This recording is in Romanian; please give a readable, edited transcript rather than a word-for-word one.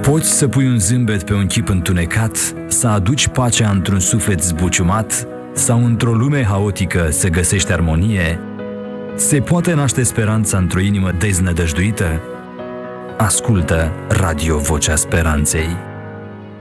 Poți să pui un zâmbet pe un chip întunecat, să aduci pacea într-un suflet zbuciumat, sau într-o lume haotică să găsești armonie? Se poate naște speranța într-o inimă deznădăjduită? Ascultă Radio Vocea Speranței.